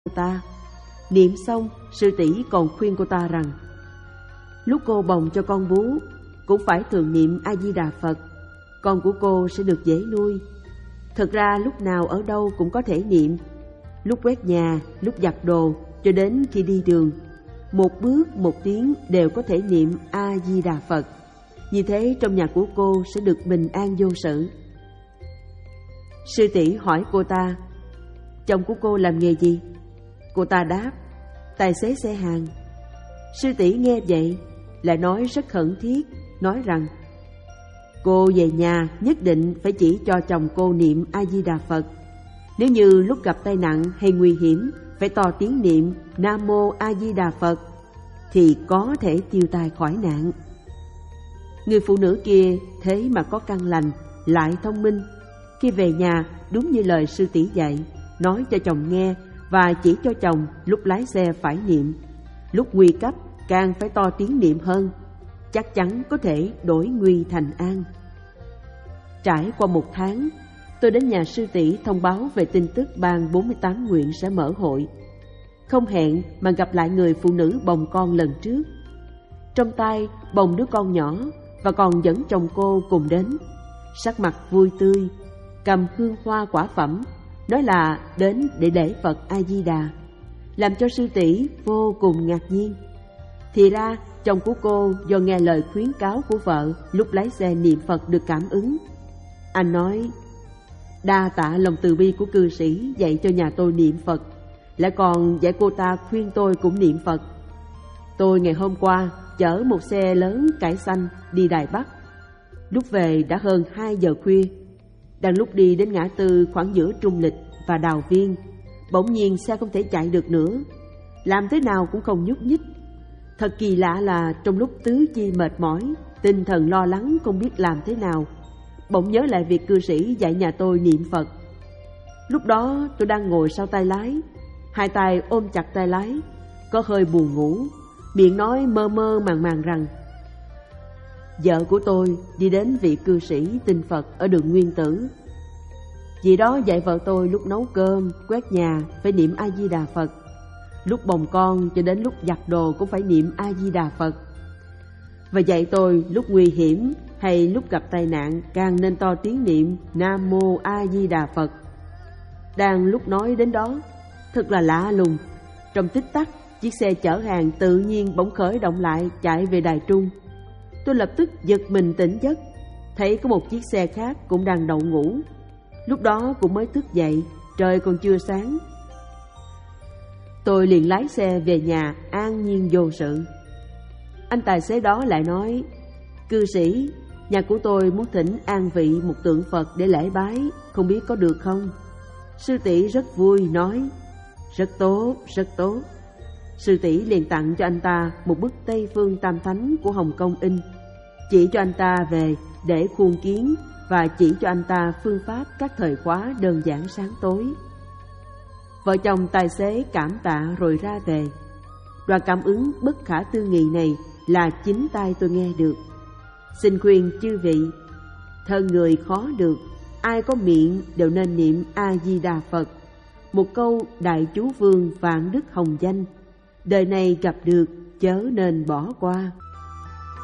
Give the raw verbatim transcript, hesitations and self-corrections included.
cô ta. Niệm xong, sư tỷ còn khuyên cô ta rằng lúc cô bồng cho con bú cũng phải thường niệm A Di Đà Phật, con của cô sẽ được dễ nuôi. Thật ra lúc nào ở đâu cũng có thể niệm, lúc quét nhà, lúc giặt đồ, cho đến khi đi đường, một bước một tiếng đều có thể niệm A Di Đà Phật. Như thế trong nhà của cô sẽ được bình an vô sự. Sư tỷ hỏi cô ta, chồng của cô làm nghề gì? Cô ta đáp, tài xế xe hàng. Sư tỷ nghe vậy lại nói rất khẩn thiết, nói rằng cô về nhà nhất định phải chỉ cho chồng cô niệm A Di Đà Phật. Nếu như lúc gặp tai nạn hay nguy hiểm phải to tiếng niệm Nam Mô A Di Đà Phật thì có thể tiêu tai khỏi nạn. Người phụ nữ kia thế mà có căn lành, lại thông minh. Khi về nhà đúng như lời sư tỷ dạy, nói cho chồng nghe và chỉ cho chồng lúc lái xe phải niệm, lúc nguy cấp càng phải to tiếng niệm hơn, chắc chắn có thể đổi nguy thành an. Trải qua một tháng, tôi đến nhà sư tỷ thông báo về tin tức ban bốn mươi tám nguyện sẽ mở hội. Không hẹn mà gặp lại người phụ nữ bồng con lần trước. Trong tay bồng đứa con nhỏ và còn dẫn chồng cô cùng đến. Sắc mặt vui tươi, cầm hương hoa quả phẩm, nói là đến để lễ Phật A Di Đà, làm cho sư tỷ vô cùng ngạc nhiên. Thì ra chồng của cô do nghe lời khuyến cáo của vợ lúc lái xe niệm Phật được cảm ứng. Anh nói, đa tạ lòng từ bi của cư sĩ dạy cho nhà tôi niệm Phật, lại còn dạy cô ta khuyên tôi cũng niệm Phật. Tôi ngày hôm qua chở một xe lớn cải xanh đi Đài Bắc. Lúc về đã hơn hai giờ khuya. Đang lúc đi đến ngã tư khoảng giữa Trung Lịch và Đào Viên, bỗng nhiên xe không thể chạy được nữa, làm thế nào cũng không nhúc nhích. Thật kỳ lạ là trong lúc tứ chi mệt mỏi, tinh thần lo lắng không biết làm thế nào, bỗng nhớ lại việc cư sĩ dạy nhà tôi niệm Phật. Lúc đó tôi đang ngồi sau tay lái, hai tay ôm chặt tay lái, có hơi buồn ngủ, miệng nói mơ mơ màng màng rằng vợ của tôi đi đến vị cư sĩ tin Phật ở đường Nguyên Tử. Vị đó dạy vợ tôi lúc nấu cơm, quét nhà phải niệm A Di Đà Phật, lúc bồng con cho đến lúc giặt đồ cũng phải niệm A Di Đà Phật, và dạy tôi lúc nguy hiểm hay lúc gặp tai nạn càng nên to tiếng niệm Nam Mô A Di Đà Phật. Đang lúc nói đến đó, thật là lạ lùng, trong tích tắc chiếc xe chở hàng tự nhiên bỗng khởi động lại chạy về Đài Trung. Tôi lập tức giật mình tỉnh giấc, thấy có một chiếc xe khác cũng đang đậu ngủ. Lúc đó cũng mới thức dậy, trời còn chưa sáng. Tôi liền lái xe về nhà an nhiên vô sự. Anh tài xế đó lại nói, cư sĩ, nhà của tôi muốn thỉnh an vị một tượng Phật để lễ bái, không biết có được không? Sư tỷ rất vui nói, rất tốt, rất tốt. Sư tỷ liền tặng cho anh ta một bức Tây Phương Tam Thánh của Hồng Kông in, chỉ cho anh ta về để khuôn kiến và chỉ cho anh ta phương pháp các thời khóa đơn giản sáng tối. Vợ chồng tài xế cảm tạ rồi ra về. Đoạn cảm ứng bất khả tư nghị này là chính tai tôi nghe được. Xin khuyên chư vị, thân người khó được, ai có miệng đều nên niệm A Di Đà Phật, một câu đại chú vương vạn đức hồng danh, đời này gặp được chớ nên bỏ qua.